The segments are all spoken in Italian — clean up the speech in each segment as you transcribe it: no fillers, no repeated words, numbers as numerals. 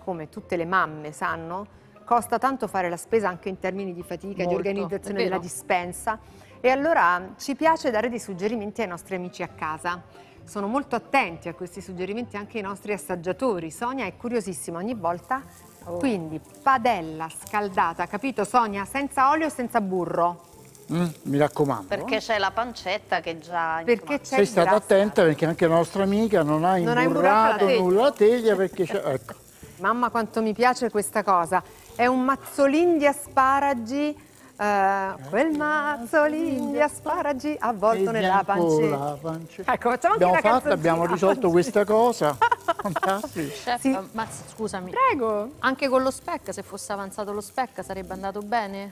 come tutte le mamme sanno, costa tanto fare la spesa anche in termini di fatica, Molto, di organizzazione è vero. della dispensa. E allora ci piace dare dei suggerimenti ai nostri amici a casa. Sono molto attenti a questi suggerimenti anche i nostri assaggiatori. Sonia è curiosissima ogni volta. Quindi padella scaldata, capito Sonia? Senza olio e senza burro. Mi raccomando. Perché c'è la pancetta che già... Perché c'è Sei il stata grasso. attenta perché anche la nostra amica non ha Non ha imburrato imburrato la nulla la teglia perché c'è... Ecco. Mamma quanto mi piace questa cosa. È un mazzolin di asparagi, quel mazzolin di asparagi avvolto nella pancetta. Ecco, facciamo anche una canzoncina. Abbiamo risolto questa cosa. Fantastico. Chef, Sì. ma scusami, Prego. anche con lo speck, se fosse avanzato lo speck sarebbe andato bene?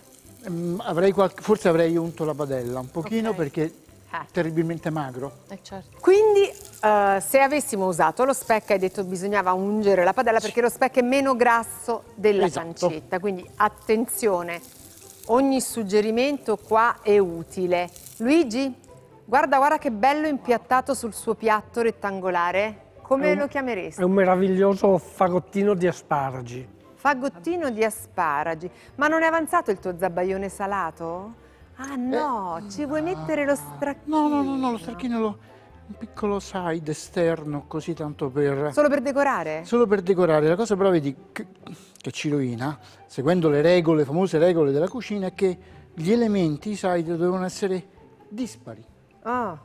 Forse avrei unto la padella un pochino Ok. perché è terribilmente magro. Certo. Quindi se avessimo usato lo speck, hai detto bisognava ungere la padella perché lo speck è meno grasso della Esatto. pancetta. Quindi attenzione, ogni suggerimento qua è utile. Luigi, guarda che bello impiattato sul suo piatto rettangolare. Come lo chiameresti? È un meraviglioso fagottino di asparagi. Fagottino di asparagi. Ma non è avanzato il tuo zabaione salato? Ah no, ci vuoi mettere lo stracchino? No, lo stracchino un piccolo side esterno, così tanto per... Solo per decorare? Solo per decorare. La cosa però vedi che ci rovina, seguendo le regole, le famose regole della cucina, è che gli elementi, i side, devono essere dispari. Ah.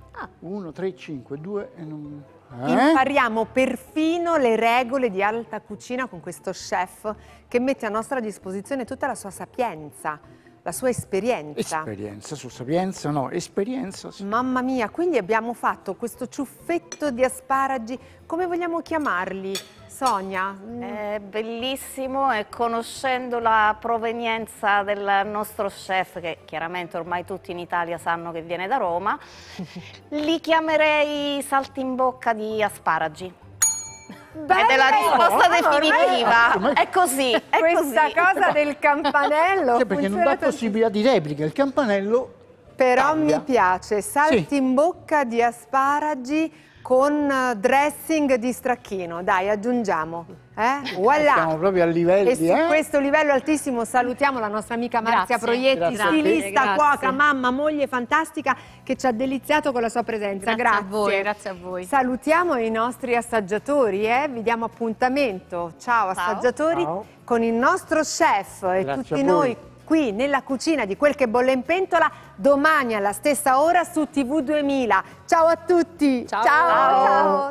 1, 3, 5, 2 e non... Impariamo perfino le regole di alta cucina con questo chef che mette a nostra disposizione tutta la sua sapienza, la sua esperienza. Esperienza, su sapienza no, esperienza sì. Mamma mia, quindi abbiamo fatto questo ciuffetto di asparagi, come vogliamo chiamarli, Sonia? È bellissimo e conoscendo la provenienza del nostro chef, che chiaramente ormai tutti in Italia sanno che viene da Roma, li chiamerei saltimbocca di asparagi. Ed è la risposta definitiva. È così, è Questa così. cosa del campanello Sì, perché non funziona dà tantissimo. possibilità di replica, il campanello Però taglia. mi piace, saltimbocca di asparagi con dressing di stracchino. Dai, aggiungiamo. Voilà. Siamo proprio a livelli, E su questo livello altissimo salutiamo la nostra amica Marzia Grazie. Proietti, Grazie a te. stilista, Grazie. cuoca, mamma, moglie fantastica che ci ha deliziato con la sua presenza. Grazie a voi, grazie a voi. Salutiamo i nostri assaggiatori, vi diamo appuntamento. Ciao assaggiatori, Ciao. con il nostro chef e Grazie tutti a voi. noi qui nella cucina di Quel che bolle in pentola domani alla stessa ora su TV 2000. Ciao a tutti. Ciao. Ciao.